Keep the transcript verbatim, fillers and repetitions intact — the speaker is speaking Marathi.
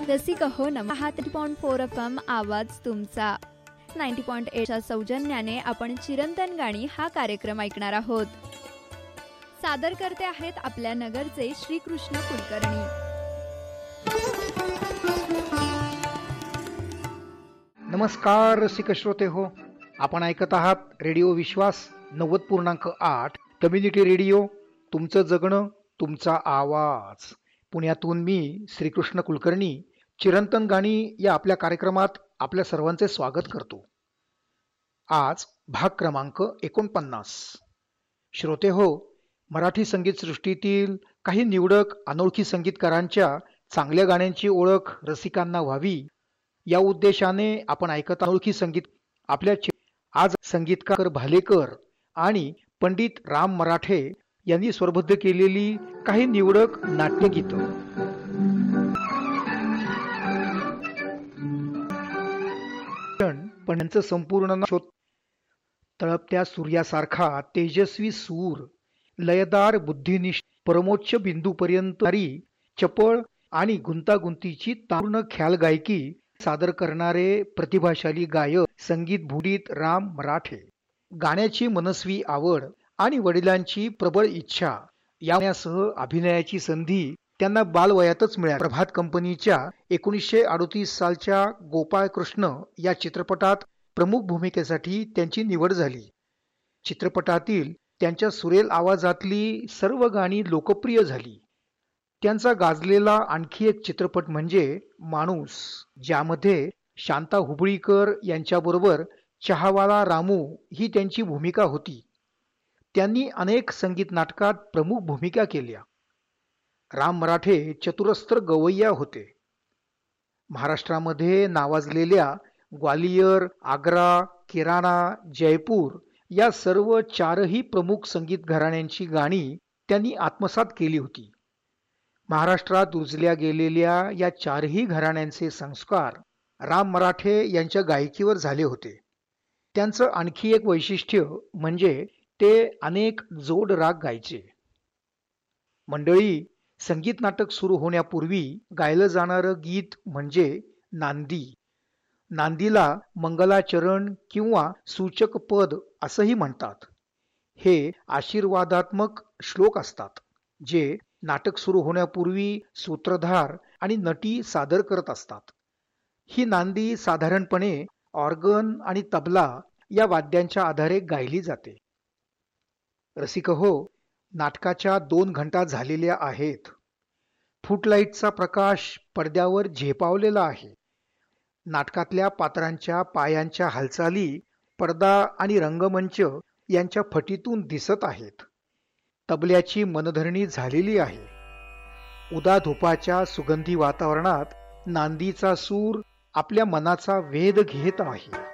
रसिक हो नम ninety point four F M आवाज तुमचा. नाइंटी पॉइंट एट च्या सौजन्याने आपण चिरंतन गाणी हा कार्यक्रम ऐकणार आहोत. सादर करते आहेत आपल्या नगरचे श्रीकृष्ण कुलकर्णी. नमस्कार रसिक श्रोते हो, आपण ऐकत आहात रेडिओ विश्वास नव्वद पूर्णांक आठ कम्युनिटी रेडिओ. तुमचं जगणं तुमचा आवाज. पुण्यातून मी श्रीकृष्ण कुलकर्णी चिरंतन गाणी या आपल्या कार्यक्रमात आपल्या सर्वांचे स्वागत करतो. आज भाग क्रमांक एकोणपन्नास. श्रोते हो, मराठी संगीत सृष्टीतील काही निवडक अनोळखी संगीतकारांच्या चांगल्या गाण्यांची ओळख रसिकांना व्हावी या उद्देशाने आपण ऐकत अनोळखी संगीत. आपल्या आज संगीतकार भालेकर आणि पंडित राम मराठे यांनी स्वरबद्ध केलेली काही निवडक नाट्यगीत. पण त्यांचं संपूर्ण तळपत्या सूर्यासारखा तेजस्वी सूर, लयदार बुद्धिनिष्ठ परमोच्च बिंदूपर्यंत चपळ आणि गुंतागुंतीची तापूर्ण ख्याल गायकी सादर करणारे प्रतिभाशाली गायक संगीत भूषित राम मराठे. गाण्याची मनस्वी आवड आणि वडिलांची प्रबळ इच्छा यासह अभिनयाची संधी त्यांना बालवयातच मिळाली. प्रभात कंपनीच्या एकोणीसशे अडतीस सालच्या गोपाळ कृष्ण या चित्रपटात प्रमुख भूमिकेसाठी त्यांची निवड झाली. चित्रपटातील त्यांच्या सुरेल आवाजातली सर्व गाणी लोकप्रिय झाली. त्यांचा गाजलेला आणखी एक चित्रपट म्हणजे माणूस, ज्यामध्ये शांता हुबळीकर यांच्याबरोबर चहावाला रामू ही त्यांची भूमिका होती. त्यांनी अनेक संगीत नाटकात प्रमुख भूमिका केल्या. राम मराठे चतुरस्त्र गवय्या होते. महाराष्ट्रामध्ये नावाजलेल्या ग्वालियर, आग्रा, किराणा, जयपूर या सर्व चारही प्रमुख संगीत घराण्यांची गाणी त्यांनी आत्मसात केली होती. महाराष्ट्रात रुजल्या गेलेल्या या चारही घराण्यांचे संस्कार राम मराठे यांच्या गायकीवर झाले होते. त्यांचं आणखी एक वैशिष्ट्य म्हणजे ते अनेक जोड राग गायचे. मंडळी, संगीत नाटक सुरू होण्यापूर्वी गायलं जाणारं गीत म्हणजे नांदी. नांदीला मंगलाचरण किंवा सूचक पद असंही म्हणतात. हे आशीर्वादात्मक श्लोक असतात जे नाटक सुरू होण्यापूर्वी सूत्रधार आणि नटी सादर करत असतात. ही नांदी साधारणपणे ऑर्गन आणि तबला या वाद्यांच्या आधारे गायली जाते. रसिक हो, नाटकाच्या दोन घंटा झालेल्या आहेत. फुटलाईटचा प्रकाश पडद्यावर झेपावलेला आहे. नाटकातल्या पात्रांच्या पायांच्या हालचाली पडदा आणि रंगमंच यांच्या फटीतून दिसत आहेत. तबल्याची मनधरणी झालेली आहे. उदा धुपाच्या सुगंधी वातावरणात नांदीचा सूर आपल्या मनाचा वेध घेत आहे.